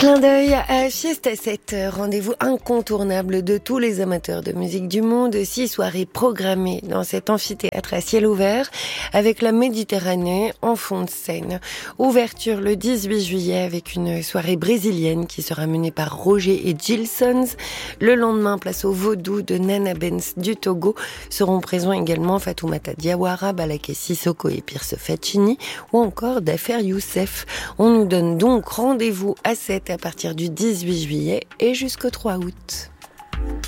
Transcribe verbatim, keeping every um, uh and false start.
Clin d'œil à Fiesta sept, rendez-vous incontournable de tous les amateurs de musique du monde. Six soirées programmées dans cet amphithéâtre à ciel ouvert avec la Méditerranée en fond de scène. Ouverture le dix-huit juillet avec une soirée brésilienne qui sera menée par Roger et Gilsons. Le lendemain, place au Vaudou de Nana Benz du Togo. Seront présents également Fatoumata Diawara, Balaké Sissoko et Pierce Faccini ou encore Dafer Youssef. On nous donne donc rendez-vous à sept à partir du dix-huit juillet et jusqu'au trois août.